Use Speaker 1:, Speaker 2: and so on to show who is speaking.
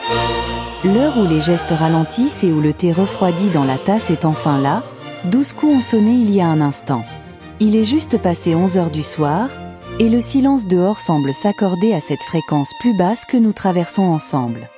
Speaker 1: L'heure où les gestes ralentissent et où le thé refroidi dans la tasse est enfin là, 12 coups ont sonné il y a un instant. Il est juste passé 11 heures du soir, et le silence dehors semble s'accorder à cette fréquence plus basse que nous traversons ensemble.